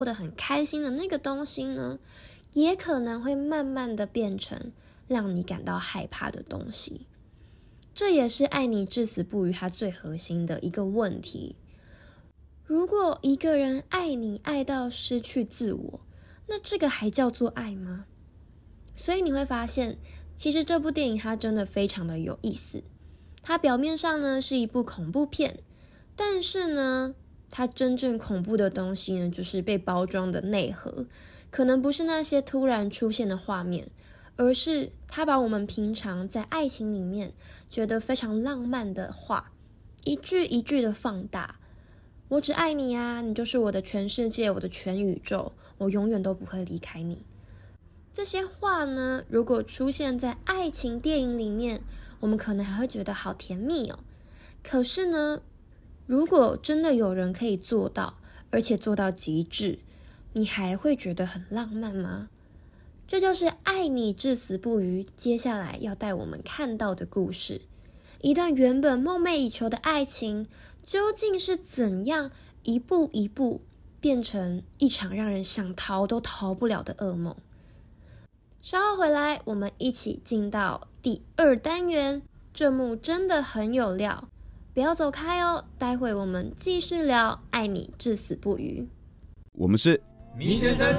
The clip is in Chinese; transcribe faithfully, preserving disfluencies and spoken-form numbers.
过得很开心的那个东西呢，也可能会慢慢的变成让你感到害怕的东西。这也是爱你至死不渝它最核心的一个问题。如果一个人爱你爱到失去自我，那这个还叫做爱吗？所以你会发现，其实这部电影它真的非常的有意思。它表面上呢是一部恐怖片，但是呢它真正恐怖的东西呢，就是被包装的内核，可能不是那些突然出现的画面，而是它把我们平常在爱情里面觉得非常浪漫的话，一句一句的放大。我只爱你啊，你就是我的全世界，我的全宇宙，我永远都不会离开你。这些话呢，如果出现在爱情电影里面，我们可能还会觉得好甜蜜哦。可是呢，如果真的有人可以做到，而且做到极致，你还会觉得很浪漫吗？这就是爱你至死不渝接下来要带我们看到的故事。一段原本梦寐以求的爱情，究竟是怎样一步一步变成一场让人想逃都逃不了的噩梦？稍后回来，我们一起进到第二单元，这幕真的很有料，不要走开哦，待会我们继续聊爱你至死不渝。 我们是迷先生